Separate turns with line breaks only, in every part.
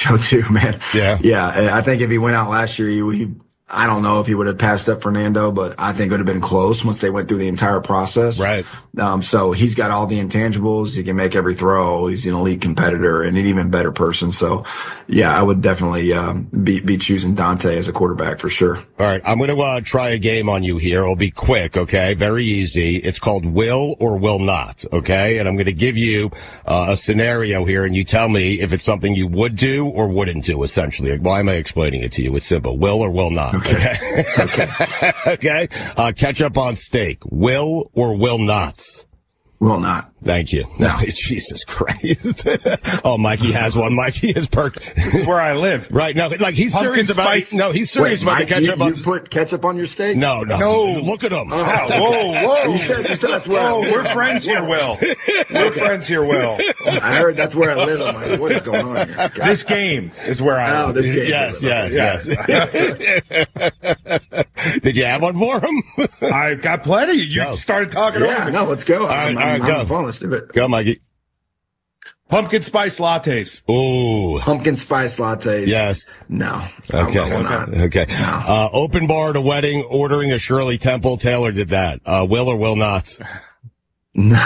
show too, man.
Yeah.
Yeah. I think if he went out last year, I don't know if he would have passed up Fernando, but I think it would have been close once they went through the entire process.
Right.
So he's got all the intangibles. He can make every throw. He's an elite competitor and an even better person. So yeah, I would definitely, be choosing Dante as a quarterback for sure.
All right. I'm going to, try a game on you here. It'll be quick. Okay. Very easy. It's called will or will not. Okay. And I'm going to give you, a scenario here and you tell me if it's something you would do or wouldn't do, essentially. Why am I explaining it to you? It's simple. Will or will not.
Okay.
Okay. Ketchup on steak. Will or will not?
Will not.
Thank you. No, Jesus Christ. Oh, Mikey has one. Mikey has perked.
This is where I live.
Right. No, like he's
Pumpkin
serious
spice.
about, no, he's serious
Wait,
about
Mike,
the ketchup on
you put ketchup on your steak?
No. Look at him.
Whoa.
You said that's where I live.
We're friends here, Will. We're friends here, Will.
I heard that's where I live. I'm like, what is going on here? Okay.
This game is where I live.
This game.
Yes. Did you have one for him?
I've got plenty. You started talking over me.
No, let's go.
All right, go.
Fun. Let's do it.
Go, Mikey.
Pumpkin spice lattes.
Ooh.
Pumpkin spice lattes.
Yes.
No.
Okay.
I will not.
Okay.
No.
Open bar at a wedding, ordering a Shirley Temple. Taylor did that. Will or will not?
No.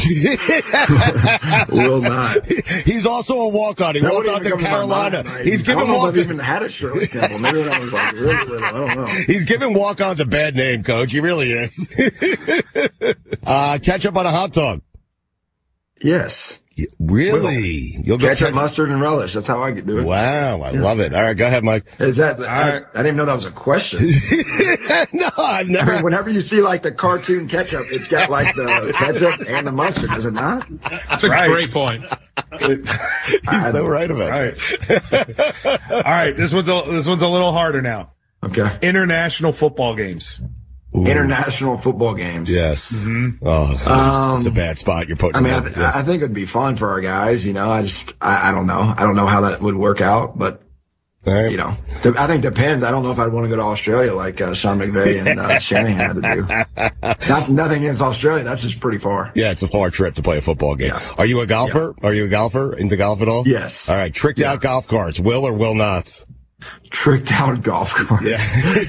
Will not.
He's also a walk-on. He walked out to Carolina. He's giving
I don't know if I've even had a Shirley Temple. Maybe when I was like really little. I don't know.
He's giving walk-ons a bad name, Coach. He really is. Ketchup on a hot dog.
Yes.
Really? You'll go
ketchup, mustard, and relish. That's how I do it.
Wow, I love it. All right, go ahead, Mike.
Is that? I didn't even know that was a question.
No, I've never.
I mean, whenever you see like the cartoon ketchup, it's got like the ketchup and the mustard. Is it not?
That's a great point.
He's so right about
it. All right, this one's a little harder now.
Okay.
International football games.
Ooh. International football games.
Yes. Mm-hmm. Oh, it's a bad spot you're putting.
I mean, I think it'd be fun for our guys. You know, I don't know. I don't know how that would work out, but you know, I think it depends. I don't know if I'd want to go to Australia like Sean McVay and Shanahan had to do. Nothing against Australia. That's just pretty far.
Yeah, it's a far trip to play a football game. Yeah. Are you a golfer? Yeah. Are you a golfer? Into golf at all?
Yes.
All right. Tricked out golf carts. Will or will not?
Tricked out golf carts.
Yeah.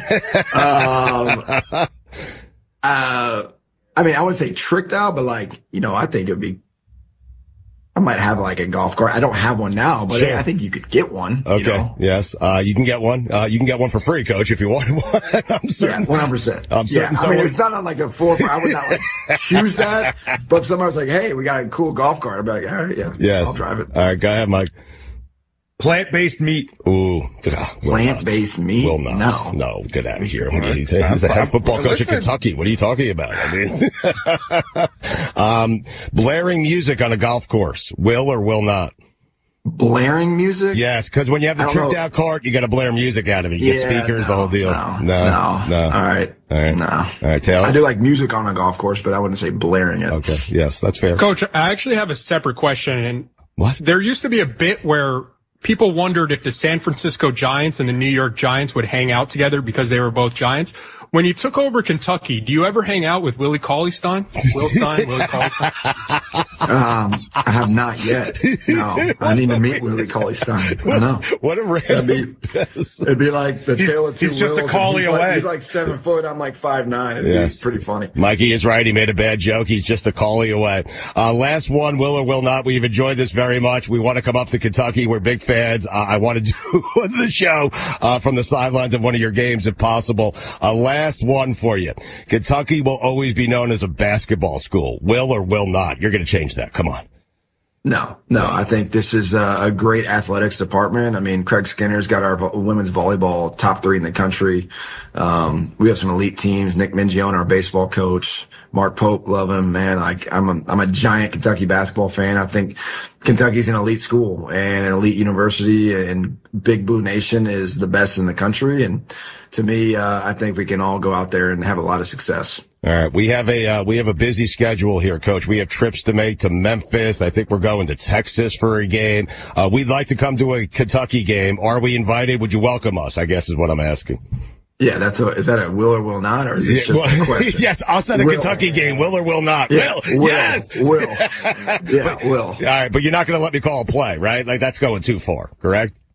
I mean, I wouldn't say tricked out, but like, you know, I think I might have like a golf cart. I don't have one now, but I think you could get one.
Okay.
You know?
Yes. You can get one. You can get one for free, Coach, if you want one. I'm certain.
Yeah, 100%.
I'm certain.
I mean, it's not on like the forefront. I would not like choose that, but if somebody was like, hey, we got a cool golf cart, I'd be like, all right, yeah.
Yes.
I'll drive it.
All right. Go ahead, Mike.
Plant-based meat.
Ooh.
Plant-based meat?
Will not. No, get out of here. He's the head football coach of Kentucky. What are you talking about? I mean, blaring music on a golf course. Will or will not?
Blaring music?
Yes, because when you have the tricked out cart, you got to blare music out of it. You get speakers, the whole deal.
No. All right. No.
All right, Taylor.
I do like music on a golf course, but I wouldn't say blaring it.
Okay. Yes, that's fair.
Coach, I actually have a separate question. And
what?
There used to be a bit where people wondered if the San Francisco Giants and the New York Giants would hang out together because they were both Giants. When you took over Kentucky, do you ever hang out with Willie Cauley-Stein? Will Stein, Willie Cauley-Stein?
I have not yet. No, I need to meet Willie Cauley-Stein. I know.
What a random.
It'd be like the tale of two
He's just
Wills,
a Cauley away.
He's like 7 foot. I'm like 5'9". It'd be pretty funny.
Mikey is right. He made a bad joke. He's just a Cauley away. Last one, will or will not. We've enjoyed this very much. We want to come up to Kentucky. We're big fans. I want to do the show from the sidelines of one of your games if possible. Last one for you. Kentucky will always be known as a basketball school. Will or will not? You're going to change that. Come on.
No. I think this is a great athletics department. I mean, Craig Skinner's got our women's volleyball top 3 in the country. We have some elite teams. Nick Mingione, our baseball coach. Mark Pope, love him, man. I'm a giant Kentucky basketball fan. I think Kentucky's an elite school and an elite university, and Big Blue Nation is the best in the country. And to me, I think we can all go out there and have a lot of success.
All right. We have a busy schedule here, Coach. We have trips to make to Memphis. I think we're going to Texas for a game. We'd like to come to a Kentucky game. Are we invited? Would you welcome us? I guess is what I'm asking.
Yeah, is that a will or will not, or is it just a question?
Yes, us at a Kentucky game, will or will not?
Yeah, will. Yes, will. Yeah, will.
All right, but you're not going to let me call a play, right? Like that's going too far, correct?